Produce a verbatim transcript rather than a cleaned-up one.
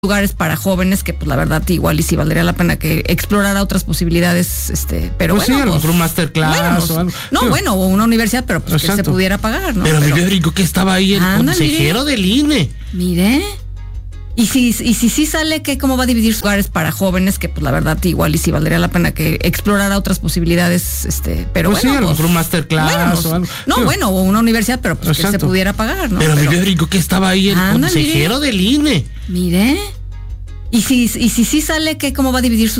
lugares para jóvenes que pues la verdad igual y sí valdría la pena que explorara otras posibilidades, este, pero pues bueno, sí, a lo pues, mejor un masterclass bueno, pues, o algo. no, Pero, bueno, o una universidad, pero pues exacto, que se pudiera pagar, ¿no? Pero, pero me brincó que estaba ahí el Anda, consejero mire, del I N E. Mire. Y si, y si sí sale que cómo va a dividir lugares para jóvenes, que pues la verdad igual y sí valdría la pena que explorara otras posibilidades, este, pero pues bueno, sí, a lo pues, mejor un masterclass bueno, pues, o algo. no, Pero, bueno, o una universidad, pero pues exacto, que se pudiera pagar, ¿no? Pero, Pero me brincó que estaba ahí el anda, consejero mire, del I N E. Mire. Y si, y si sí sale que cómo va a dividir su